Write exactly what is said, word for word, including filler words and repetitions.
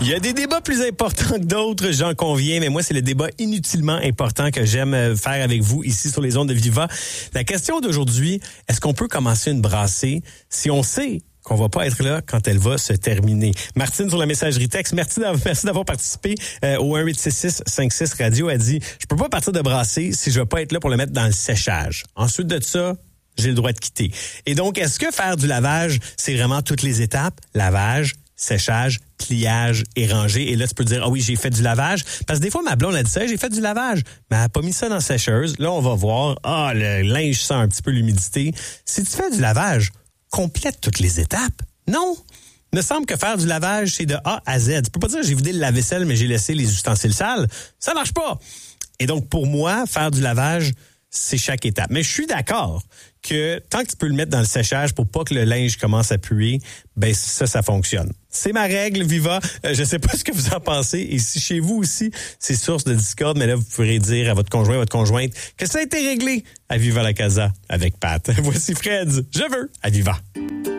Il y a des débats plus importants que d'autres, j'en conviens, mais moi, c'est le débat inutilement important que j'aime faire avec vous ici sur les ondes de Viva. La question d'aujourd'hui, est-ce qu'on peut commencer une brassée si on sait qu'on va pas être là quand elle va se terminer? Martine sur la messagerie texte, merci d'avoir, merci d'avoir participé euh, au un huit six six cinq six radio, a dit « Je peux pas partir de brasser si je vais pas être là pour le mettre dans le séchage. » Ensuite de ça, j'ai le droit de quitter. Et donc, est-ce que faire du lavage, c'est vraiment toutes les étapes? Lavage, séchage, pliage et rangé. Et là, tu peux dire, ah oui, j'ai fait du lavage. Parce que des fois, ma blonde a dit ça, j'ai fait du lavage. Mais elle n'a pas mis ça dans la sécheuse. Là, on va voir, ah, le linge sent un petit peu l'humidité. Si tu fais du lavage, complète toutes les étapes. Non. Il me semble que faire du lavage, c'est de A à Z. Tu peux pas dire, j'ai vidé le lave-vaisselle, mais j'ai laissé les ustensiles sales. Ça marche pas. Et donc, pour moi, faire du lavage, c'est chaque étape. Mais je suis d'accord que tant que tu peux le mettre dans le séchage pour pas que le linge commence à puer, ben ça, ça fonctionne. C'est ma règle, Viva. Euh, je sais pas ce que vous en pensez. Et si chez vous aussi, c'est source de discorde, mais là, vous pourrez dire à votre conjoint, votre conjointe, que ça a été réglé à Viva la Casa avec Pat. Voici Fred. Je veux à Viva.